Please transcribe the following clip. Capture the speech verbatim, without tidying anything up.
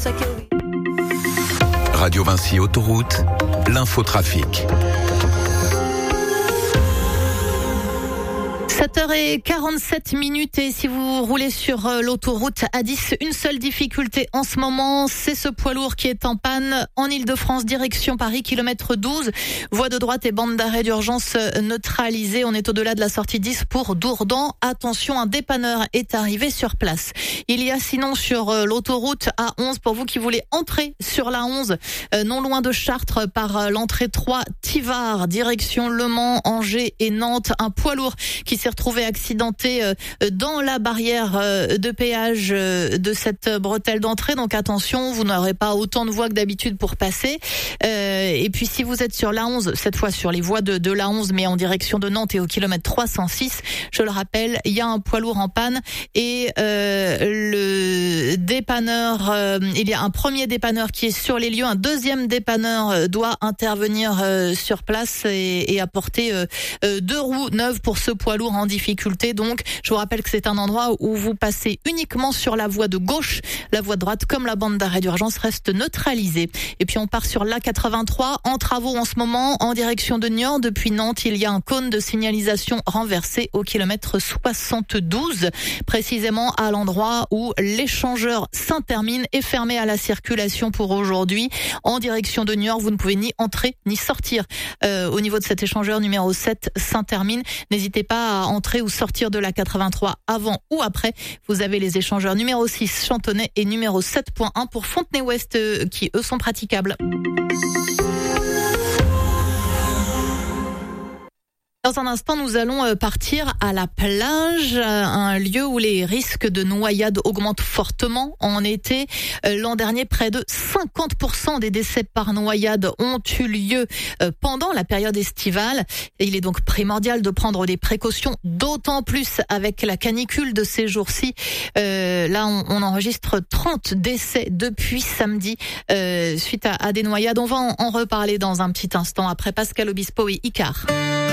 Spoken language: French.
Radio Vinci Autoroute, l'infotrafic. sept heures quarante-sept minutes et si vous roulez sur l'autoroute A dix, une seule difficulté en ce moment, c'est ce poids lourd qui est en panne en Ile-de-France, direction Paris, kilomètre douze, voie de droite et bande d'arrêt d'urgence neutralisée. On est au-delà de la sortie dix pour Dourdan. Attention, un dépanneur est arrivé sur place. Il y a sinon sur l'autoroute A onze, pour vous qui voulez entrer sur la onze, non loin de Chartres, par l'entrée trois, Tivard, direction Le Mans, Angers et Nantes, un poids lourd qui s'est retrouvé accidenté dans la barrière de péage de cette bretelle d'entrée. Donc attention, vous n'aurez pas autant de voies que d'habitude pour passer. Et puis si vous êtes sur l'A onze, cette fois sur les voies de, de l'A onze, mais en direction de Nantes et au kilomètre trois cent six, je le rappelle, il y a un poids lourd en panne et euh, le dépanneur, euh, il y a un premier dépanneur qui est sur les lieux, un deuxième dépanneur doit intervenir euh, sur place et, et apporter euh, deux roues neuves pour ce poids lourd en difficulté. Donc, je vous rappelle que c'est un endroit où vous passez uniquement sur la voie de gauche. La voie de droite, comme la bande d'arrêt d'urgence, reste neutralisée. Et puis, on part sur l'A quatre-vingt-trois, en travaux en ce moment, en direction de Niort. Depuis Nantes, il y a un cône de signalisation renversé au kilomètre soixante-douze, précisément à l'endroit où l'échangeur Saint-Termine est fermé à la circulation pour aujourd'hui. En direction de Niort, vous ne pouvez ni entrer ni sortir euh, au niveau de cet échangeur numéro sept Saint-Termine. N'hésitez pas à entrer ou sortir de la quatre-vingt-trois avant ou après. Vous avez les échangeurs numéro six Chantonnay et numéro sept point un pour Fontenay-Ouest euh, qui eux sont praticables. Dans un instant, nous allons partir à la plage, un lieu où les risques de noyade augmentent fortement en été. L'an dernier, près de cinquante pour cent des décès par noyade ont eu lieu pendant la période estivale. Et il est donc primordial de prendre des précautions, d'autant plus avec la canicule de ces jours-ci. Euh, là, on, on enregistre trente décès depuis samedi euh, suite à, à des noyades. On va en, en reparler dans un petit instant après Pascal Obispo et Icar.